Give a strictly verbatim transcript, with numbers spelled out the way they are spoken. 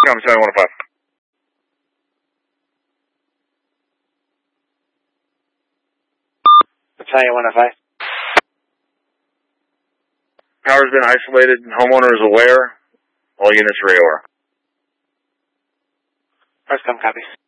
First come seven one five. Battalion one oh five. Power's been isolated. Homeowner is aware. All units are A O R. First come, copy.